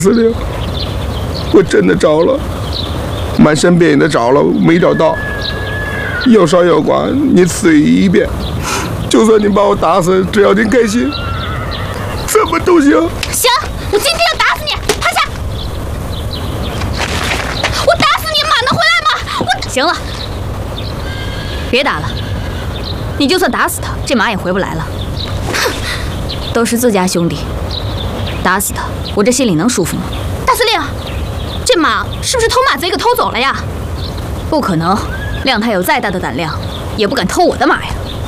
司令，我真的找了，满山遍野的找了，没找到。有少有寡，你随意便。就算你把我打死，只要你开心，什么都行。 行，我今天要打死你！趴下！我打死你，马能回来吗？我行了，别打了。你就算打死他，这马也回不来了。哼，都是自家兄弟，打死他，我这心里能舒服吗？ 大司令，这马是不是偷马贼给偷走了呀？ 不可能，亮太有再大的胆量，也不敢偷我的马呀。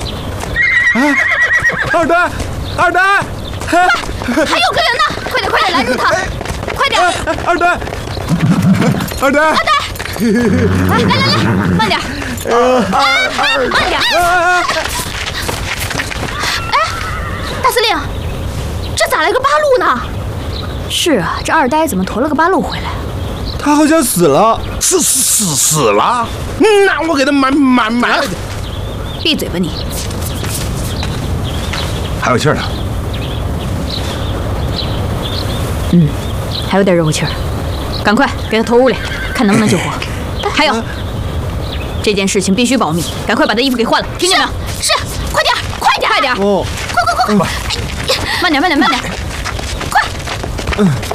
二呆，二呆， 快，还有个人呢！快点拦住他！快点！ 二呆，二呆， 二呆，来，慢点！慢点！哎，大司令，这咋来个八路呢？ 是啊，这二呆怎么驮了个八路回来？ 他好像死了。 死了？那我给他满。 闭嘴吧你！ 还有气儿呢。 还有点肉气儿，赶快给他拖屋里，看能不能救活。还有，这件事情必须保密，赶快把他衣服给换了，听见没有？ 是，快点！ 哦， 快！ 慢点！ 快！